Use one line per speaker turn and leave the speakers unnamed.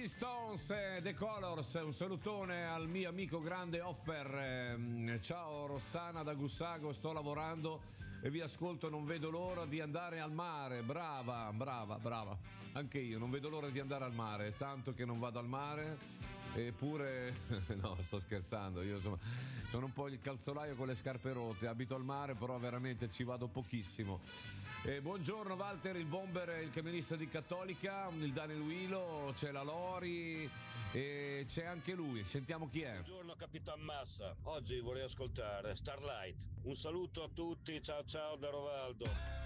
Stones, The Colors, un salutone al mio amico grande Offer. Ciao Rossana da Gussago, sto lavorando e vi ascolto, non vedo l'ora di andare al mare. Brava. Anche io non vedo l'ora di andare al mare, tanto che non vado al mare. Eppure no, sto scherzando, io sono un po' il calzolaio con le scarpe rotte, abito al mare, però veramente ci vado pochissimo. Buongiorno Walter, il bomber, il camionista di Cattolica, il Daniel Wilo, c'è la Lori e c'è anche lui, sentiamo chi è.
Buongiorno Capitan Massa, oggi vorrei ascoltare Starlight. Un saluto a tutti, ciao da Rovaldo.